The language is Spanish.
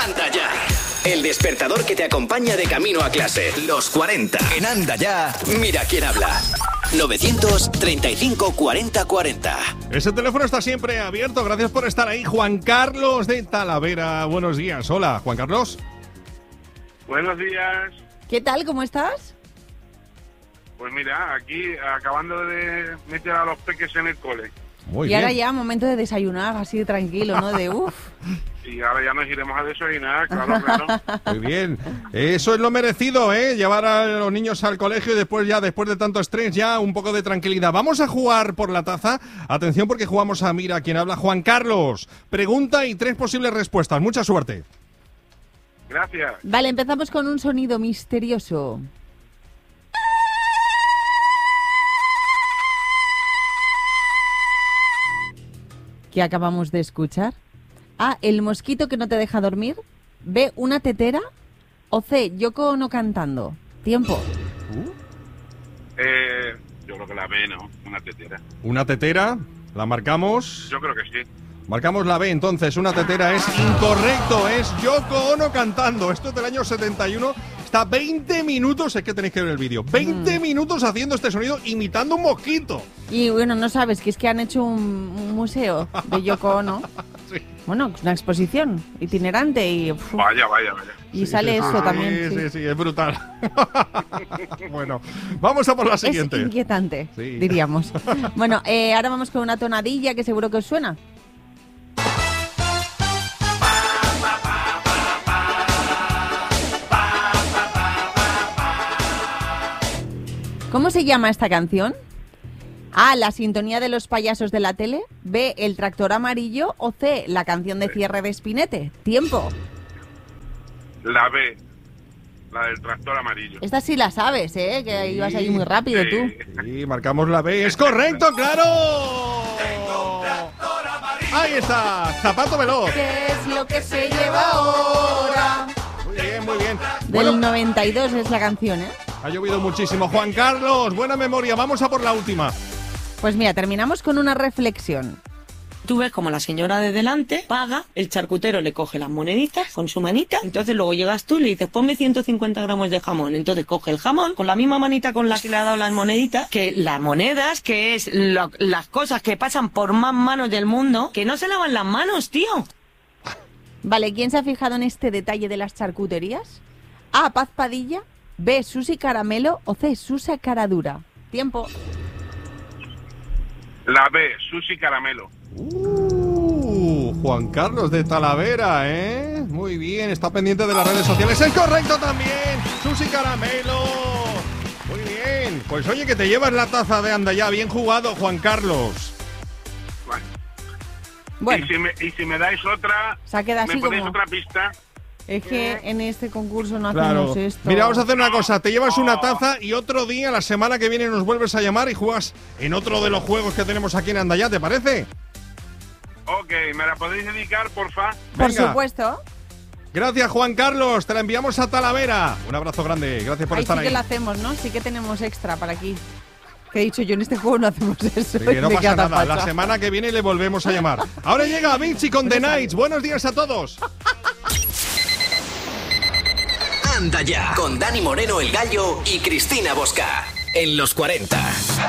Anda ya. El despertador que te acompaña de camino a clase. Los 40. En Anda ya. Mira quién habla. 935 40 40. Ese teléfono está siempre abierto. Gracias por estar ahí. Juan Carlos de Talavera. Buenos días. Hola, Juan Carlos. Buenos días. ¿Qué tal? ¿Cómo estás? Pues mira, aquí acabando de meter a los peques en el cole. Muy y bien. ahora ya, momento de desayunar, así tranquilo, ¿no? De uff. Y ahora ya nos iremos a desayunar, claro. Muy bien. Eso es lo merecido, ¿eh? Llevar a los niños al colegio y después de tanto estrés, ya un poco de tranquilidad. Vamos a jugar por la taza. Atención porque jugamos a Mira quién habla. Juan Carlos. Pregunta y 3 posibles respuestas. Mucha suerte. Gracias. Vale, empezamos con un sonido misterioso. ¿Qué acabamos de escuchar? A, el mosquito que no te deja dormir. B, una tetera. O C, Yoko Ono cantando. Tiempo. Yo creo que la B, ¿no? Una tetera. Una tetera. La marcamos. Yo creo que sí. Marcamos la B, entonces. Una tetera es incorrecto. Es Yoko Ono cantando. Esto es del año 71. Está 20 minutos, es que tenéis que ver el vídeo. 20 minutos haciendo este sonido, imitando un mosquito. Y bueno, no sabes que es que han hecho un museo de Yoko Ono. Sí. Bueno, una exposición itinerante y... Vaya. Y Sí, sale sí, eso sí, también. Sí, es brutal. Bueno, vamos a por la siguiente. Es inquietante, Sí. diríamos. Bueno, ahora vamos con una tonadilla que seguro que os suena. ¿Cómo se llama esta canción? A, la sintonía de los payasos de la tele. B, el tractor amarillo. O C, la canción de cierre de Spinete. Tiempo. La B. La del tractor amarillo. Esta sí la sabes, ¿eh? Que ibas ahí muy rápido tú. Sí, marcamos la B. ¡Es correcto, claro! Ahí está, zapato veloz. ¿Qué es lo que se lleva ahora? Muy bien. Del 92 es la canción, ¿eh? Ha llovido muchísimo. Juan Carlos, buena memoria. Vamos a por la última. Pues mira, terminamos con una reflexión. Tú ves como la señora de delante paga, el charcutero le coge las moneditas con su manita, entonces luego llegas tú y le dices, ponme 150 gramos de jamón. Entonces coge el jamón con la misma manita con la que le ha dado las moneditas, que las monedas, que es las cosas que pasan por más manos del mundo, que no se lavan las manos, tío. Vale, ¿quién se ha fijado en este detalle de las charcuterías? A, Paz Padilla. B, Susi Caramelo. O C, Susa Caradura. Tiempo. La B, Susi Caramelo. Juan Carlos de Talavera, ¿eh? Muy bien, está pendiente de las redes sociales. ¡Es correcto también! ¡Susi Caramelo! Muy bien. Pues oye, que te llevas la taza de Anda ya. Bien jugado, Juan Carlos. Bueno, Y si me dais otra, se ha quedado ¿me así ponéis como... otra pista? Es que en este concurso no Claro. hacemos esto. Mira, vamos a hacer una cosa. Te llevas una taza y otro día, la semana que viene, nos vuelves a llamar y juegas en otro de los juegos que tenemos aquí en Anda ya. ¿Te parece? Ok, ¿me la podéis dedicar, porfa? Por Venga. supuesto. Gracias, Juan Carlos. Te la enviamos a Talavera. Un abrazo grande. Gracias por Ahí estar sí que ahí. la hacemos, ¿no? Sí que tenemos extra para aquí. Que he dicho yo, en este juego no hacemos eso. Sí, no Me pasa queda nada. facha. La semana que viene le volvemos a llamar. Ahora llega Vinci con The Nights. Buenos días a todos. Anda ya. Con Dani Moreno, el Gallo y Cristina Bosca. En los 40.